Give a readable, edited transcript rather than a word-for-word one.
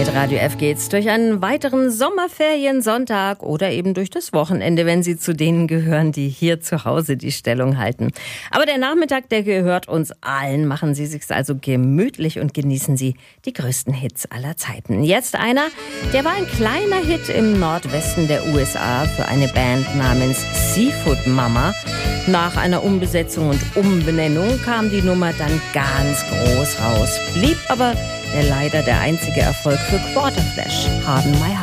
Mit Radio F geht's durch einen weiteren Sommerferiensonntag oder eben durch das Wochenende, wenn Sie zu denen gehören, die hier zu Hause die Stellung halten. Aber der Nachmittag, der gehört uns allen. Machen Sie sich's also gemütlich und genießen Sie die größten Hits aller Zeiten. Jetzt einer, der war ein kleiner Hit im Nordwesten der USA für eine Band namens Seafood Mama. Nach einer Umbesetzung und Umbenennung kam die Nummer dann ganz groß raus. Blieb aber leider der einzige Erfolg für Quarterflash, Harden My Heart.